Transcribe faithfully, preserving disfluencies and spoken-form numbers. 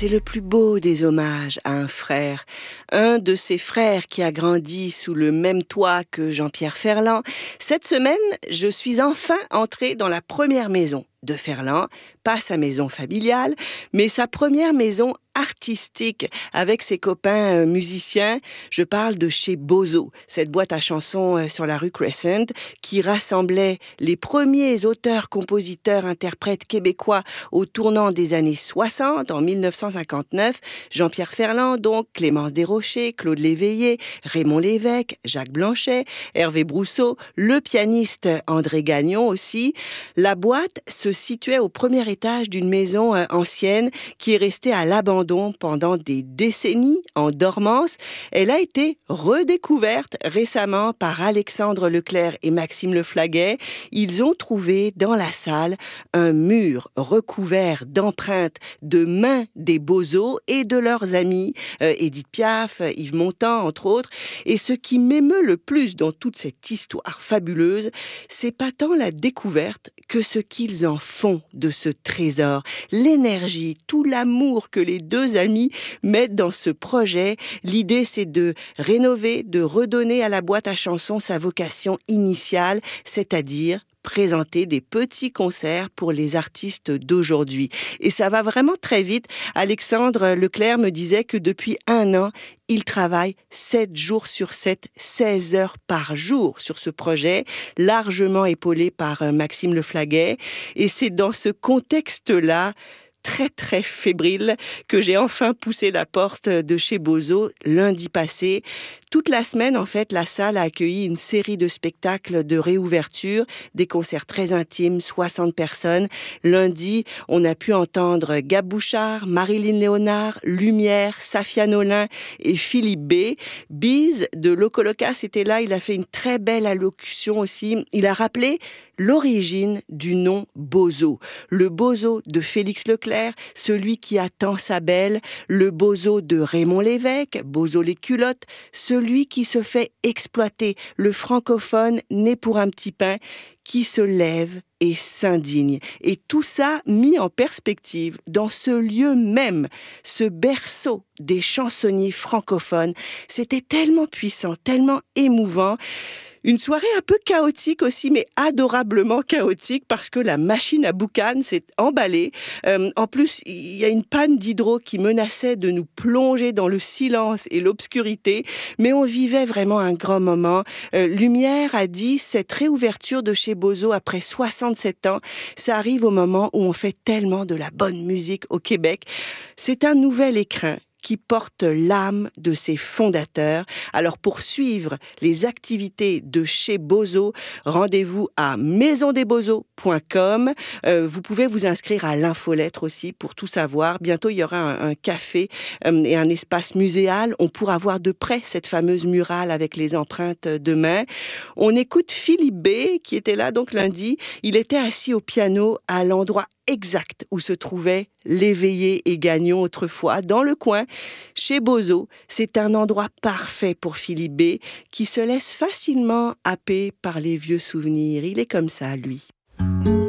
c'est le plus beau des hommages à un frère. Un de ses frères qui a grandi sous le même toit que Jean-Pierre Ferland. Cette semaine, je suis enfin entrée dans la première maison de Ferland, pas sa maison familiale, mais sa première maison artistique avec ses copains musiciens. Je parle de chez Bozo, cette boîte à chansons sur la rue Crescent qui rassemblait les premiers auteurs, compositeurs, interprètes québécois au tournant des années soixante, en dix-neuf cent cinquante-neuf. Jean-Pierre Ferland, donc, Clémence Desrochers, Claude Léveillé, Raymond Lévesque, Jacques Blanchet, Hervé Brousseau, le pianiste André Gagnon aussi. La boîte se situait au premier étage d'une maison ancienne qui est restée à l'abandon pendant des décennies en dormance. Elle a été redécouverte récemment par Alexandre Leclerc et Maxime Leflaguet. Ils ont trouvé dans la salle un mur recouvert d'empreintes de mains des Bozo et de leurs amis, euh, Édith Piaf, Yves Montand, entre autres. Et ce qui m'émeut le plus dans toute cette histoire fabuleuse, c'est pas tant la découverte que ce qu'ils en font de ce trésor, l'énergie, tout l'amour que les deux amis mettent dans ce projet. L'idée, c'est de rénover, de redonner à la boîte à chansons sa vocation initiale, c'est-à-dire présenter des petits concerts pour les artistes d'aujourd'hui. Et ça va vraiment très vite. Alexandre Leclerc me disait que depuis un an, il travaille sept jours sur sept, seize heures par jour sur ce projet, largement épaulé par Maxime Leflaguet. Et c'est dans ce contexte-là, très très fébrile, que j'ai enfin poussé la porte de chez Bozo lundi passé. Toute la semaine, en fait, la salle a accueilli une série de spectacles de réouverture, des concerts très intimes, soixante personnes. Lundi, on a pu entendre Gab Bouchard, Marilyn Léonard, Lumière, Safia Nolin et Philippe B. Biz de Locoloca, c'était là, il a fait une très belle allocution aussi. Il a rappelé l'origine du nom Bozo. Le Bozo de Félix Leclerc, celui qui attend sa belle, le Bozo de Raymond Lévesque, Bozo les culottes, celui qui se fait exploiter, le francophone né pour un petit pain, qui se lève et s'indigne. Et tout ça mis en perspective dans ce lieu même, ce berceau des chansonniers francophones. C'était tellement puissant, tellement émouvant. Une soirée un peu chaotique aussi, mais adorablement chaotique parce que la machine à boucan s'est emballée. Euh, en plus, il y a une panne d'hydro qui menaçait de nous plonger dans le silence et l'obscurité, mais on vivait vraiment un grand moment. Euh, Lumière a dit, cette réouverture de chez Bozo après soixante-sept ans, ça arrive au moment où on fait tellement de la bonne musique au Québec. C'est un nouvel écrin qui porte l'âme de ses fondateurs. Alors pour suivre les activités de chez Bozo, rendez-vous à maison des bozo point com. Euh, vous pouvez vous inscrire à l'infolettre aussi pour tout savoir. Bientôt, il y aura un, un café euh, et un espace muséal. On pourra voir de près cette fameuse murale avec les empreintes de main. On écoute Philippe B, qui était là donc lundi. Il était assis au piano à l'endroit exact où se trouvaient Léveillé et Gagnon autrefois, dans le coin, chez Bozo. C'est un endroit parfait pour Philippe B, qui se laisse facilement happer par les vieux souvenirs. Il est comme ça, lui.